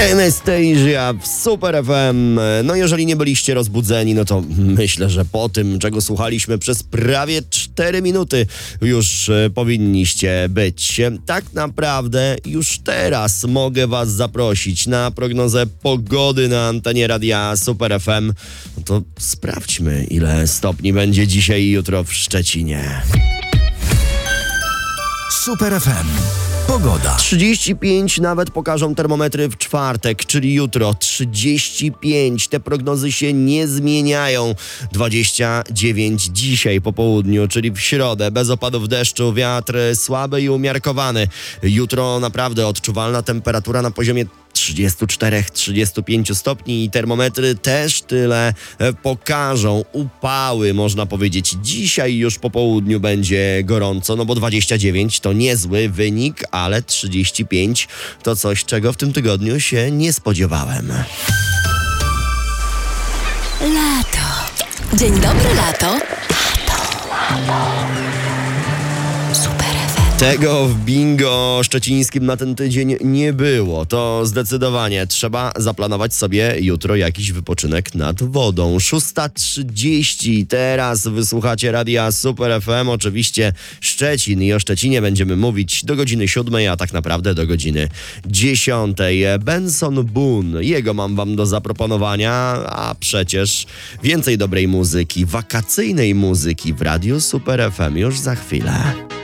Anastasia w Super FM. No jeżeli nie byliście rozbudzeni, no to myślę, że po tym, czego słuchaliśmy przez prawie 4 minuty, już powinniście być. Tak naprawdę już teraz mogę was zaprosić na prognozę pogody na antenie radia Super FM. No to sprawdźmy, ile stopni będzie dzisiaj i jutro w Szczecinie. Super FM. Pogoda. 35 nawet pokażą termometry w czwartek, czyli jutro. 35. Te prognozy się nie zmieniają. 29 dzisiaj po południu, czyli w środę. Bez opadów deszczu, wiatr słaby i umiarkowany. Jutro naprawdę odczuwalna temperatura na poziomie 34-35 stopni i termometry też tyle pokażą. Upały, można powiedzieć. Dzisiaj już po południu będzie gorąco, no bo 29 to niezły wynik, ale 35 to coś, czego w tym tygodniu się nie spodziewałem. Lato. Dzień dobry, lato. Super FM. Tego w bingo szczecińskim na ten tydzień nie było. To zdecydowanie trzeba zaplanować sobie jutro jakiś wypoczynek nad wodą. 6:30. Teraz wysłuchacie radia Super FM. Oczywiście Szczecin i o Szczecinie będziemy mówić do godziny 7, a tak naprawdę do godziny 10. Benson Boone. Jego mam wam do zaproponowania, a przecież więcej dobrej muzyki, wakacyjnej muzyki w radiu Super FM już za chwilę.